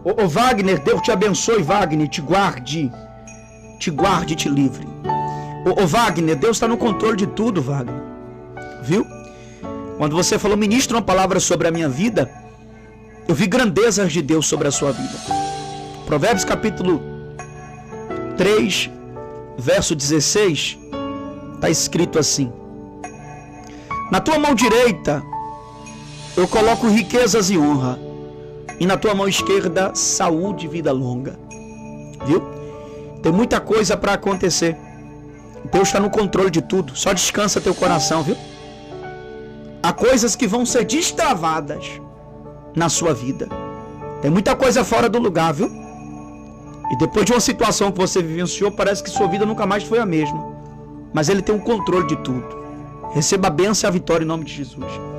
Ô Wagner, Deus te abençoe, Wagner, te guarde e te livre. Ô Wagner, Deus está no controle de tudo, Wagner. Viu? Quando você falou, ministra uma palavra sobre a minha vida, eu vi grandezas de Deus sobre a sua vida. Provérbios capítulo 3, verso 16, está escrito assim: na tua mão direita eu coloco riquezas e honra, e na tua mão esquerda saúde e vida longa. Viu? Tem muita coisa para acontecer. Deus está no controle de tudo. Só descansa teu coração, viu? Há coisas que vão ser destravadas na sua vida. Tem muita coisa fora do lugar, viu? E depois de uma situação que você vivenciou, parece que sua vida nunca mais foi a mesma. Mas Ele tem o controle de tudo. Receba a bênção e a vitória em nome de Jesus.